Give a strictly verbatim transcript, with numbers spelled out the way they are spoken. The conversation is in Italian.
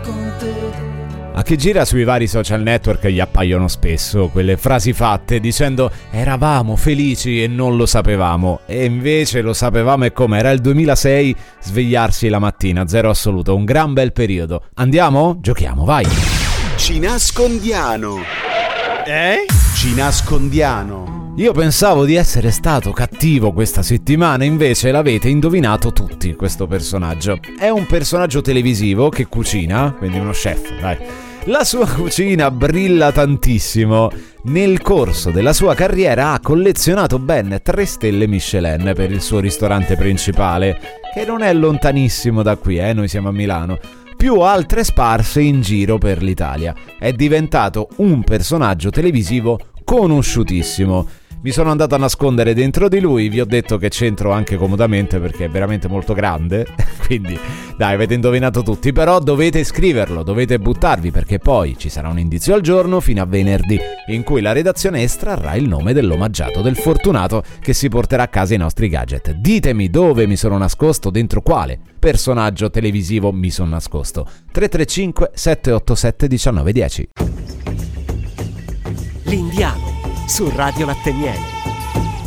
con te. A chi gira sui vari social network gli appaiono spesso quelle frasi fatte dicendo eravamo felici e non lo sapevamo, e invece lo sapevamo. E come era il duemilasei, svegliarsi la mattina, zero assoluto, un gran bel periodo. Andiamo? Giochiamo, vai! Ci nascondiamo. Eh? Ci nascondiamo. Io pensavo di essere stato cattivo questa settimana, invece l'avete indovinato tutti questo personaggio. È un personaggio televisivo che cucina, quindi uno chef, dai. La sua cucina brilla tantissimo. Nel corso della sua carriera ha collezionato ben tre stelle Michelin per il suo ristorante principale, che non è lontanissimo da qui, eh, noi siamo a Milano, più altre sparse in giro per l'Italia. È diventato un personaggio televisivo conosciutissimo. Mi sono andato a nascondere dentro di lui, vi ho detto che c'entro anche comodamente perché è veramente molto grande, quindi dai, avete indovinato tutti, però dovete scriverlo, dovete buttarvi, perché poi ci sarà un indizio al giorno fino a venerdì in cui la redazione estrarrà il nome dell'omaggiato, del fortunato che si porterà a casa i nostri gadget. Ditemi dove mi sono nascosto, dentro quale personaggio televisivo mi sono nascosto. tre tre cinque sette otto sette uno nove uno zero. L'Indiano su Radio Latte Miele.